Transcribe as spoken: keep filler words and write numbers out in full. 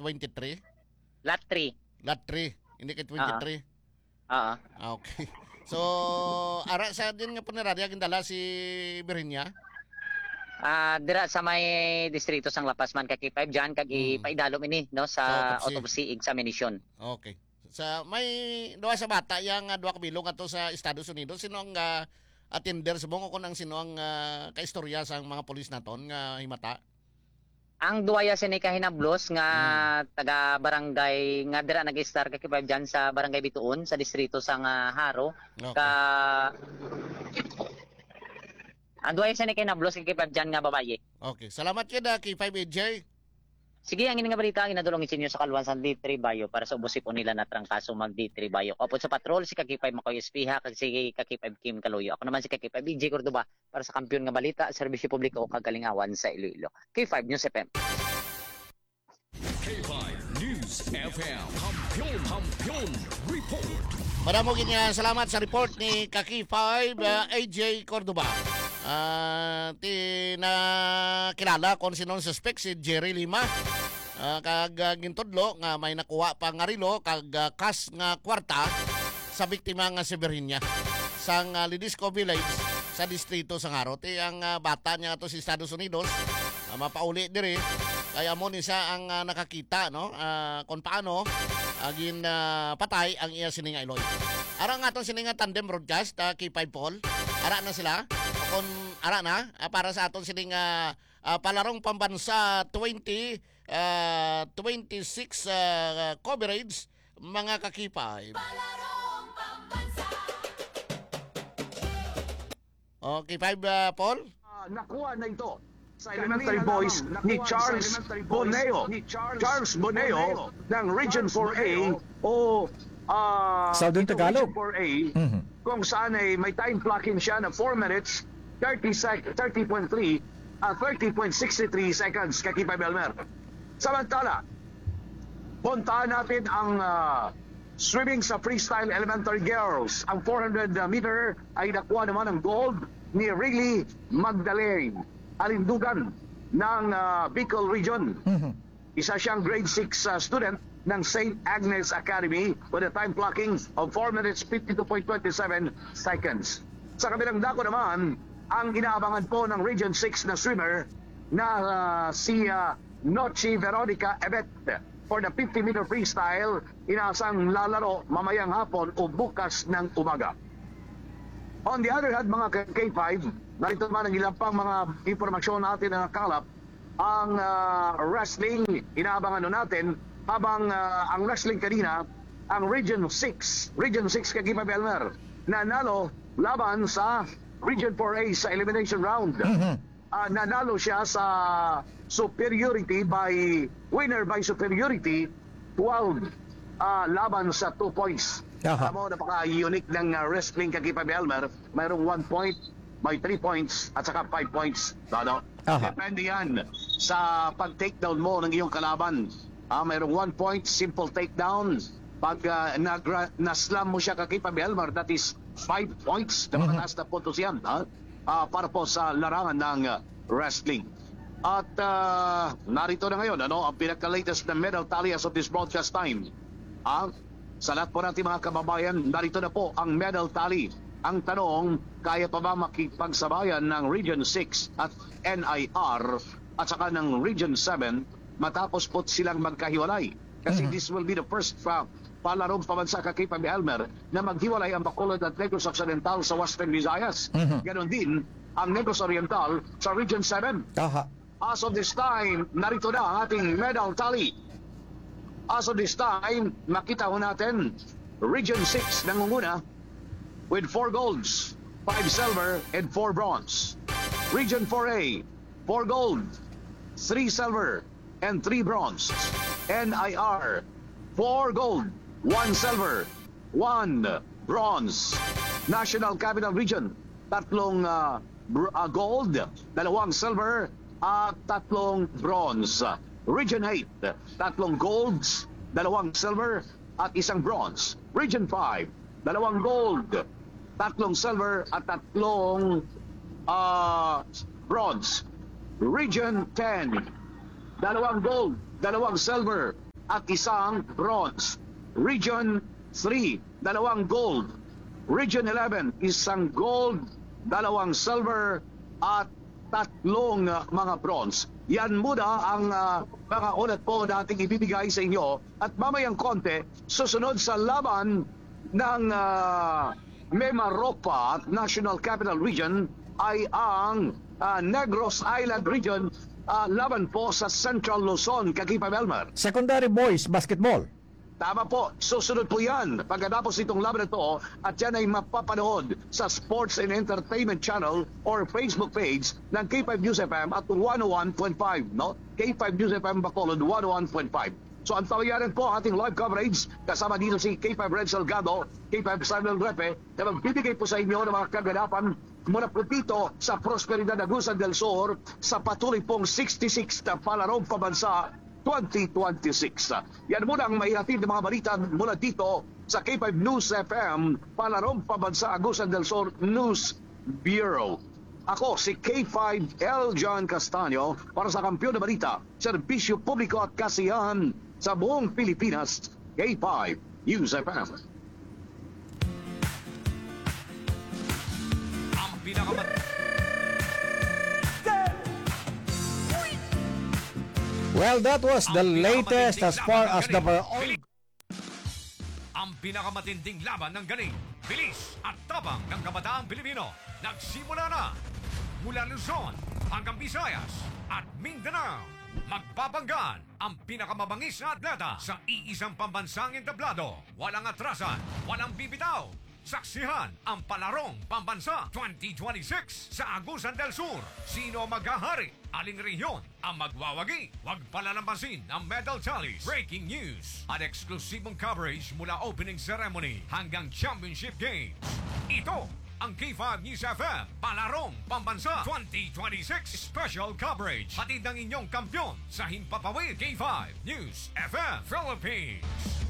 twenty-three? Lot three. Lot three, hindi kay twenty-three? Oo. Ah, okay. So, ara sa din nga punerarya gindala si Virginia? Ah, dira sa may distrito sang Lapas man kay five diyan kag Mm. ipaidalom ini no Sa sa autopsy. autopsy examination. Okay. Sa may duha sa bata yang uh, duha ka bilog ato sa Estados Unidos, sino ang uh, attender sa bungo kun ang sino ang uh, kaistorya sa mga pulis naton nga himata? Ang duwaya sini kahinablos nga Hmm. taga barangay nga dira nag-star kay five diyan sa barangay Bituon sa distrito sang ah, Haro Okay. ka ang duwaya sini kahinablos kay five diyan nga babaye. Okay. Salamat kada kay five A J. Sige, ang ining nga balita ginadulong isinyo sa kaluwan sa D three Bayo para sa ubos po nila na trangkaso mag D three Bayo. Kapod sa patrol si Kaki five Makoy Espiha kag si Kaki five Kim Kaloyo. Ako naman si Kaki five E J Cordoba para sa kampiyon nga balita, serbisyo publiko o kagalingawan sa Iloilo. K five News F M. K five News F M. Kampiyon, kampiyon, report. Maramo ginya salamat sa report ni Kaki five uh, A J Cordoba. Ah, ti na kilala kon sinong suspect si Jerry Lima. Ah, kag uh, gintudlo nga may nakuha pa nga rilo kag uh, kas nga kwarta sa biktima nga si Virginia sang uh, Lidisco Village sa distrito sang Haro. Ti ang uh, bata niya to sa Estados Unidos uh, mapauli diri kaya mo ni siya ang uh, nakakita no uh, kung paano agin uh, patay ang iya sininga Iloy. Ara nga atong sininga tandem broadcast uh, K five Paul. Ara na sila kon ara na uh, para sa aton sininga uh, palarong pambansa twenty uh, twenty-six uh, coverage mga kakipay. Okay, five uh, Paul. Ah, nakuha na ito sa elementary boys ni Charles Boneo. Charles Boneo ng Region four A o ah, Southern ito, Tagalog. Region four A Mhm. kung saan ay may time clocking siya na four minutes thirty sec thirty point three uh, thirty point six three seconds Kakipay Belmer. Samantala, puntaan natin ang ah, swimming sa freestyle elementary girls. Ang four hundred meter ay nakuha naman ng gold ni Riley Magdalene, alindugan ng uh, Bicol Region. Mhm. Isa siyang grade six uh, student ng Saint Agnes Academy with a time clocking of four minutes fifty-two point two seven seconds. Sa kabilang dako naman, ang inaabangan po ng Region six na swimmer na uh, si uh, Nochi Veronica Ebet for the fifty meter freestyle, inaasang lalaro mamayang hapon o bukas ng umaga. On the other hand, mga K five, narito naman ang ilang pang mga impormasyon natin na kalap. Ang uh, wrestling, inaabangan nun natin, habang uh, ang wrestling kanina, ang Region six, Region six Kagipa Belmer, nanalo laban sa Region four A sa elimination round. Uh, nanalo siya sa superiority by, winner by superiority, twelve uh, laban sa two points. Aha. Alam mo, napaka-unique ng uh, wrestling Kagipa Belmer. Mayroong one point, may three points, at saka five points. Ano? Aha. Depende yan sa pag-takedown mo ng iyong kalaban. Ah, mayroong one point, simple takedown. Pag uh, nagra- na-slam mo siya Kakipa Belmar, that is five points. Na mataas na puntos yan. Ha? Ah, para po sa larangan ng uh, wrestling. At uh, narito na ngayon, ano, ang pinaka-latest na medal tally as of this broadcast time. Ah, sa lahat po natin mga kababayan, narito na po ang medal tally. Ang tanong, kaya pa ba makipagsabayan ng Region six at N I R at saka ng Region seven matapos po silang magkahiwalay? Kasi this will be the first uh, palarong pabansa Kakipa Elmer na maghiwalay ang Bacolod at Negros Occidental sa Western Visayas. Mhm. Ganon din ang Negros Oriental sa Region seven. Aha. As of this time, narito na ang ating medal tally. As of this time, makita ho natin, Region six nangunguna with four golds, five silver, and four bronze. Region four A, four gold, three silver, and three bronze. N I R, four gold, one silver, one bronze. National Capital Region, tatlong uh, br- uh, gold, dalawang silver, at tatlong bronze. Region eight, tatlong golds, dalawang silver, at isang bronze. Region five, dalawang gold, tatlong silver, at tatlong uh, bronze. Region ten, dalawang gold, dalawang silver, at isang bronze. Region three, dalawang gold. Region eleven, isang gold, dalawang silver, at tatlong uh, mga bronze. Yan muna ang uh, mga ulat po na ating ibibigay sa inyo. At mamayang konti, susunod sa laban ng uh, Memaropa at National Capital Region ay ang uh, Negros Island Region, uh, laban po sa Central Luzon, Kakipay Melmer. Secondary boys basketball. Tama po, susunod po yan pagkatapos itong laban na ito, at yan ay mapapanood sa Sports and Entertainment Channel or Facebook page ng K five News F M at one oh one point five, no? K five News F M Bacolod one oh one point five. So ang tawayanan po ating live coverage kasama dito si K five Red Salgado, K five Samuel Repe, na magbibigay po sa inyo ng mga kaganapan mula po dito sa Prosperidad Agusan del Sur sa patuloy pong sixty-sixth na Palarong Pambansa twenty twenty-six. Yan muna ang maihatid ng mga balita mula dito sa K five News F M, Palarong Pambansa Agusan del Sur News Bureau. Ako si K five L. John Castaño para sa Kampiyon na Balita, Serbisyo Publiko at Kasiyahan sa buong Pilipinas, K five News F M. Ang pinakamat... Well, that was the Ang latest pinakamatinding as far laban as ng the galing. only... Ang pinakamatinding laban ng galing, bilis at tabang ng kabataang Pilipino nagsimula na mula Luzon hanggang Visayas at Mindanao. Magbabanggan ang pinakamabangis na atleta sa iisang pambansang entablado. Walang atrasan, walang bibitaw. Saksihan ang Palarong Pambansa twenty twenty-six sa Agusan del Sur. Sino maghahari? Aling rehiyon ang magwawagi? Huwag palalampasin ang medal tallies, breaking news at eksklusibong coverage mula opening ceremony hanggang championship games. Ito ang K five News F M Palarong Pambansa twenty twenty-six special coverage. Hatid ng inyong kampiyon sa Himpapawid K five News F M Philippines.